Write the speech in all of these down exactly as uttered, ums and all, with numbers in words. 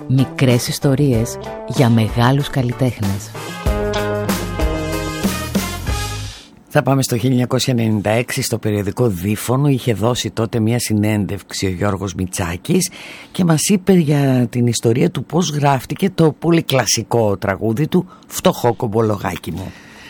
Μικρές ιστορίες για μεγάλους καλλιτέχνες. Θα πάμε στο χίλια εννιακόσια ενενήντα έξι. Στο περιοδικό Δίφωνο είχε δώσει τότε μια συνέντευξη ο Γιώργος Μητσάκης και μας είπε για την ιστορία του πώς γράφτηκε το πολύ κλασικό τραγούδι του «Φτωχό κομπολογάκι μου».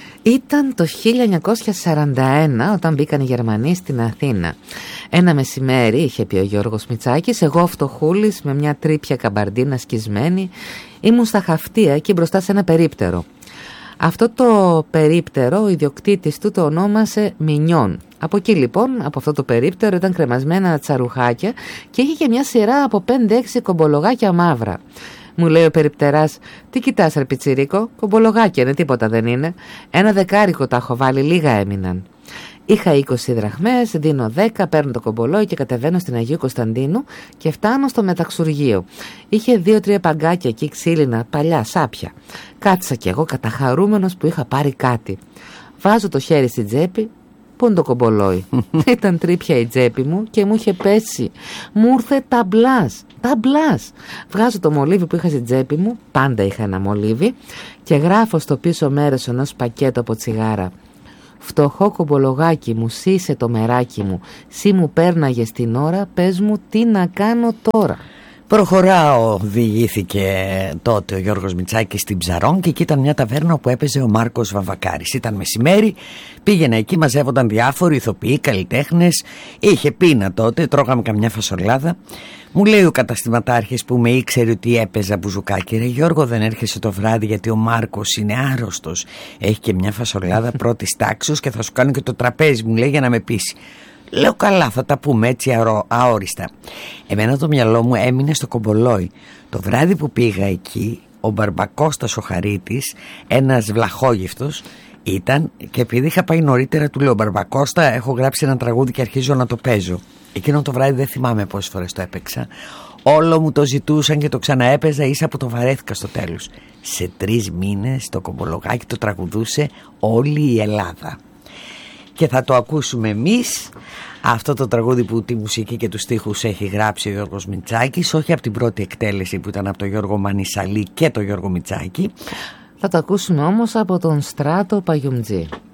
Ήταν το χίλια εννιακόσια σαράντα ένα όταν μπήκαν οι Γερμανοί στην Αθήνα. Ένα μεσημέρι, είχε πει ο Γιώργος Μητσάκης, εγώ φτωχούλης με μια τρίπια καμπαρντίνα σκισμένη, ήμουν στα Χαυτία εκεί μπροστά σε ένα περίπτερο. Αυτό το περίπτερο ο ιδιοκτήτης του το ονόμασε Μινιόν. Από εκεί λοιπόν, από αυτό το περίπτερο ήταν κρεμασμένα τσαρουχάκια και είχε και μια σειρά από πέντε έξι κομπολογάκια μαύρα. Μου λέει ο περιπτεράς, τι κοιτάς ρε πιτσιρίκο, κομπολογάκια είναι, τίποτα δεν είναι. Ένα δεκάρικο τα έχω βάλει, λίγα έμειναν. Είχα είκοσι δραχμές, δίνω δέκα, παίρνω το κομπολόι και κατεβαίνω στην Αγίου Κωνσταντίνου και φτάνω στο μεταξουργείο. Είχε δύο-τρία παγκάκια εκεί ξύλινα, παλιά, σάπια. Κάτσα κι εγώ καταχαρούμενος που είχα πάρει κάτι. Βάζω το χέρι στην τσέπη. Πού είναι το κομπολόι? Ήταν τρίπια η τσέπη μου και μου είχε πέσει. Μου ήρθε ταμπλάς, ταμπλάς. Βγάζω το μολύβι που είχα στην τσέπη μου, πάντα είχα ένα μολύβι, και γράφω στο πίσω μέρος ενός πακέτου από τσιγάρα. Φτωχό κομπολογάκι μου, σύ είσαι το μεράκι μου, σύ μου πέρναγες την ώρα, πες μου τι να κάνω τώρα. Προχωράω, διηγήθηκε τότε ο Γιώργος Μητσάκης στην Ψαρών, και εκεί ήταν μια ταβέρνα που έπαιζε ο Μάρκος Βαμβακάρης. Ήταν μεσημέρι, πήγαινα εκεί, μαζεύονταν διάφοροι ηθοποιοί, καλλιτέχνες, είχε πείνα τότε, τρώγαμε καμιά φασολάδα. Μου λέει ο καταστηματάρχης που με ήξερε ότι έπαιζα μπουζουκάκι, ρε Γιώργο, δεν έρχεσαι το βράδυ γιατί ο Μάρκος είναι άρρωστος, έχει και μια φασολάδα πρώτης τάξης και θα σου κάνω και το τραπέζι, μου λέει, για να με πείσει. Λέω καλά, θα τα πούμε έτσι αρο, αόριστα. Εμένα το μυαλό μου έμεινε στο κομπολόι. Το βράδυ που πήγα εκεί, ο Μπαρμπακώστας ο Χαρίτης, ένας βλαχόγυφτος ήταν, και επειδή είχα πάει νωρίτερα του λέω, Μπαρμπακώστα, έχω γράψει ένα τραγούδι και αρχίζω να το παίζω. Εκείνο το βράδυ δεν θυμάμαι πόσες φορές το έπαιξα. Όλο μου το ζητούσαν και το ξαναέπαιζα, ίσα που το βαρέθηκα στο τέλος. Σε τρεις μήνες το κομπολογάκι το τραγουδούσε όλη η Ελλάδα. Και θα το ακούσουμε εμείς, αυτό το τραγούδι που τη μουσική και τους στίχους έχει γράψει ο Γιώργος Μητσάκης, όχι από την πρώτη εκτέλεση που ήταν από τον Γιώργο Μανισαλή και τον Γιώργο Μητσάκη. Θα το ακούσουμε όμως από τον Στράτο Παγιουμτζή.